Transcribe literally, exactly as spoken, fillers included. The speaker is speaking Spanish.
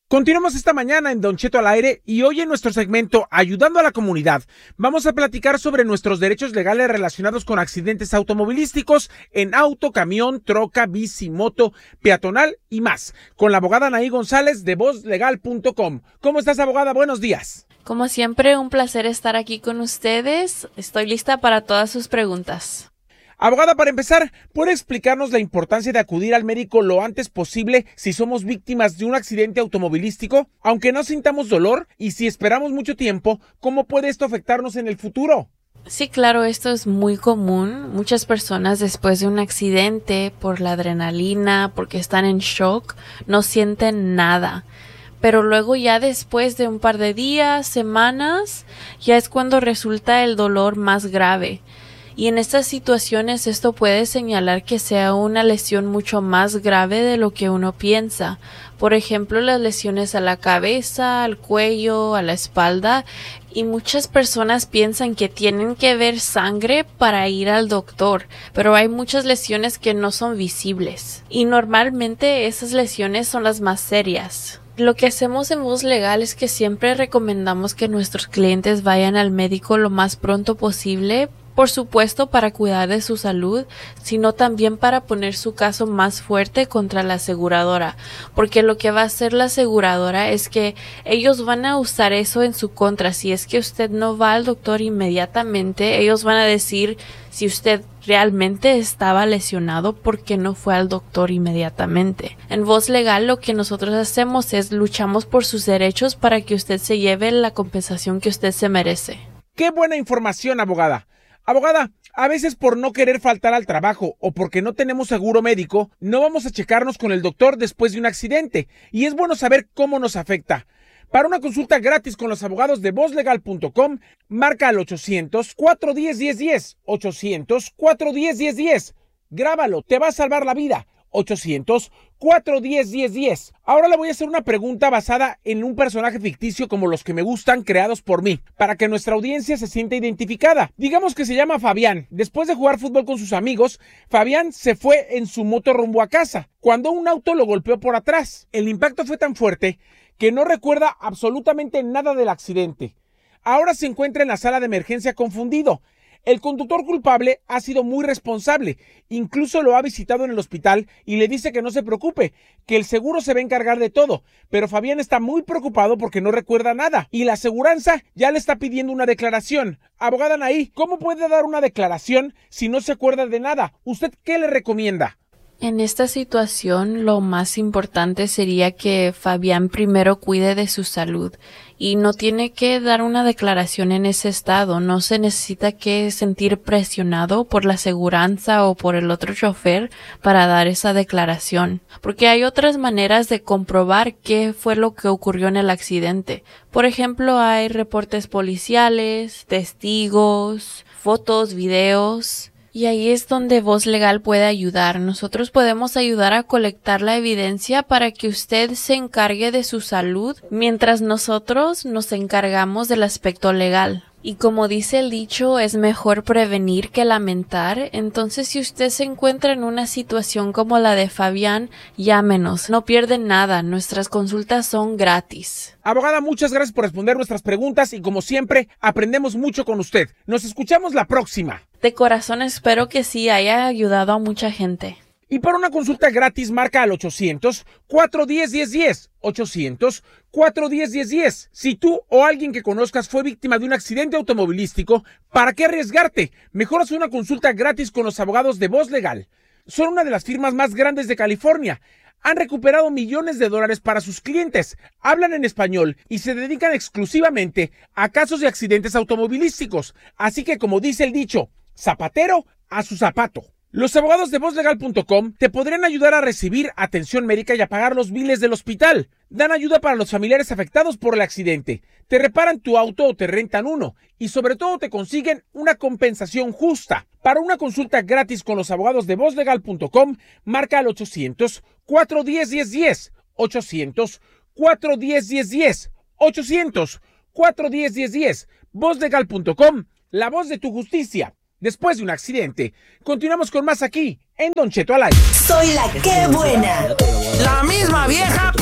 Continuamos esta mañana en Don Cheto al aire y hoy en nuestro segmento Ayudando a la Comunidad vamos a platicar sobre nuestros derechos legales relacionados con accidentes automovilísticos en auto, camión, troca, bici, moto, peatonal y más, con la abogada Anaí González de voz legal punto com. ¿Cómo estás, abogada? Buenos días. Como siempre, un placer estar aquí con ustedes. Estoy lista para todas sus preguntas. Abogada, para empezar, ¿puede explicarnos la importancia de acudir al médico lo antes posible si somos víctimas de un accidente automovilístico? Aunque no sintamos dolor y si esperamos mucho tiempo, ¿cómo puede esto afectarnos en el futuro? Sí, claro, esto es muy común. Muchas personas después de un accidente, por la adrenalina, porque están en shock, no sienten nada. Pero luego ya después de un par de días, semanas, ya es cuando resulta el dolor más grave. Y en estas situaciones esto puede señalar que sea una lesión mucho más grave de lo que uno piensa. Por ejemplo, las lesiones a la cabeza, al cuello, a la espalda. Y muchas personas piensan que tienen que ver sangre para ir al doctor, pero hay muchas lesiones que no son visibles. Y normalmente esas lesiones son las más serias. Lo que hacemos en Voz Legal es que siempre recomendamos que nuestros clientes vayan al médico lo más pronto posible. Por supuesto, para cuidar de su salud, sino también para poner su caso más fuerte contra la aseguradora, porque lo que va a hacer la aseguradora es que ellos van a usar eso en su contra. Si es que usted no va al doctor inmediatamente, ellos van a decir si usted realmente estaba lesionado, ¿por qué no fue al doctor inmediatamente? En Voz Legal lo que nosotros hacemos es luchamos por sus derechos para que usted se lleve la compensación que usted se merece. ¡Qué buena información, abogada! Abogada, a veces por no querer faltar al trabajo o porque no tenemos seguro médico, no vamos a checarnos con el doctor después de un accidente, y es bueno saber cómo nos afecta. Para una consulta gratis con los abogados de voz legal punto com, marca al ochocientos, cuatro uno cero, uno cero uno cero, ochocientos, cuatro uno cero, uno cero uno cero. Grábalo, te va a salvar la vida. ochocientos, cuatro uno cero, uno cero uno cero. Ahora le voy a hacer una pregunta basada en un personaje ficticio como los que me gustan, creados por mí, para que nuestra audiencia se sienta identificada. Digamos que se llama Fabián. Después de jugar fútbol con sus amigos, Fabián se fue en su moto rumbo a casa, cuando un auto lo golpeó por atrás. El impacto fue tan fuerte que no recuerda absolutamente nada del accidente. Ahora se encuentra en la sala de emergencia confundido. El conductor culpable ha sido muy responsable, incluso lo ha visitado en el hospital y le dice que no se preocupe, que el seguro se va a encargar de todo, pero Fabián está muy preocupado porque no recuerda nada y la aseguranza ya le está pidiendo una declaración. Abogada Anaí, ¿cómo puede dar una declaración si no se acuerda de nada? ¿Usted qué le recomienda? En esta situación, lo más importante sería que Fabián primero cuide de su salud y no tiene que dar una declaración en ese estado. No se necesita que sentir presionado por la aseguranza o por el otro chofer para dar esa declaración, porque hay otras maneras de comprobar qué fue lo que ocurrió en el accidente. Por ejemplo, hay reportes policiales, testigos, fotos, videos. Y ahí es donde Voz Legal puede ayudar. Nosotros podemos ayudar a colectar la evidencia para que usted se encargue de su salud, mientras nosotros nos encargamos del aspecto legal. Y como dice el dicho, es mejor prevenir que lamentar. Entonces, si usted se encuentra en una situación como la de Fabián, llámenos. No pierden nada. Nuestras consultas son gratis. Abogada, muchas gracias por responder nuestras preguntas y como siempre, aprendemos mucho con usted. Nos escuchamos la próxima. De corazón espero que sí haya ayudado a mucha gente. Y para una consulta gratis, marca al ochocientos, cuatro uno cero, uno cero uno cero. ochocientos, cuatro uno cero, uno cero uno cero. Si tú o alguien que conozcas fue víctima de un accidente automovilístico, ¿para qué arriesgarte? Mejor haz una consulta gratis con los abogados de Voz Legal. Son una de las firmas más grandes de California. Han recuperado millones de dólares para sus clientes, hablan en español y se dedican exclusivamente a casos de accidentes automovilísticos. Así que, como dice el dicho, zapatero a su zapato. Los abogados de voz legal punto com te podrían ayudar a recibir atención médica y a pagar los biles del hospital. Dan ayuda para los familiares afectados por el accidente. Te reparan tu auto o te rentan uno. Y sobre todo te consiguen una compensación justa. Para una consulta gratis con los abogados de voz legal punto com, marca al ochocientos, cuatro uno cero, uno cero uno cero. ochocientos, cuatro uno cero, uno cero uno cero. ochocientos, cuatro uno cero, uno cero uno cero. voz legal punto com, la voz de tu justicia. Después de un accidente, continuamos con más aquí, en Don Cheto al aire. Soy la que buena. La misma vieja,